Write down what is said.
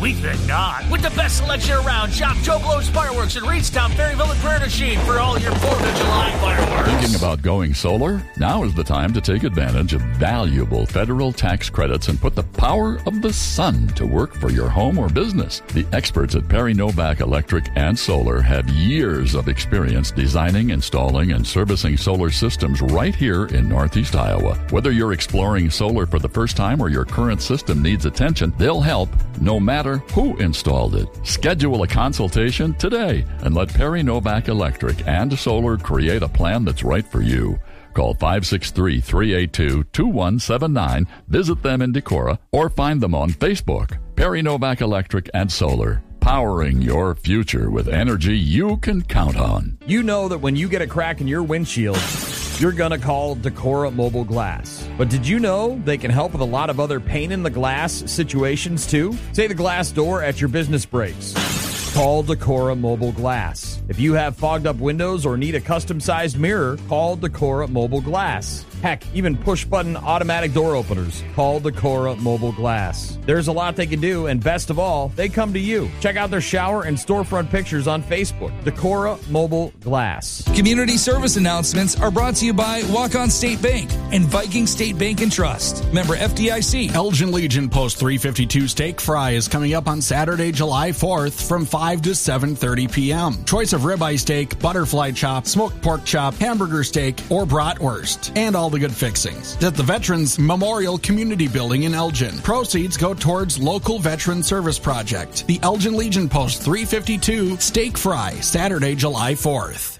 We think not. With the best selection around, shop Joe Blow's Fireworks in Reedstown, Perryville, and Prairie du Chien for all your 4th of July fireworks. Thinking about going solar? Now is the time to take advantage of valuable federal tax credits and put the power of the sun to work for your home or business. The experts at Perry Novak Electric and Solar have years of experience designing, installing, and servicing solar systems right here in Northeast Iowa. Whether you're exploring solar for the first time or your current system needs attention, they'll help no matter who installed it. Schedule a consultation today and let Perry Novak Electric and Solar create a plan that's right for you. Call 563-382-2179, visit them in Decorah, or find them on Facebook. Perry Novak Electric and Solar, powering your future with energy you can count on. You know that when you get a crack in your windshield, you're going to call Decorah Mobile Glass. But did you know they can help with a lot of other pain-in-the-glass situations, too? Say the glass door at your business breaks. Call Decorah Mobile Glass. If you have fogged up windows or need a custom-sized mirror, call Decorah Mobile Glass. Heck, even push-button automatic door openers. Call Decorah Mobile Glass. There's a lot they can do, and best of all, they come to you. Check out their shower and storefront pictures on Facebook. Decorah Mobile Glass. Community service announcements are brought to you by Walk-On State Bank and Viking State Bank and Trust. Member FDIC. Elgin Legion Post 352 Steak Fry is coming up on Saturday, July 4th from 5 to 7:30 p.m. Choice of ribeye steak, butterfly chop, smoked pork chop, hamburger steak, or bratwurst, and all the good fixings. At the Veterans Memorial Community Building in Elgin. Proceeds go towards local veteran service project. The Elgin Legion Post 352 Steak Fry, Saturday, July 4th.